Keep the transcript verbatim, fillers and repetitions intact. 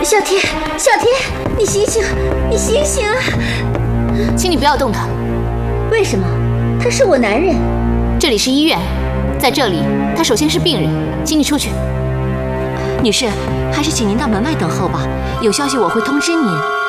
小天，小天，你醒醒，你醒醒啊！ 请你不要动他。 为什么？他是我男人。 这里是医院，在这里，他首先是病人，请你出去。 女士，还是请您到门外等候吧。有消息我会通知您。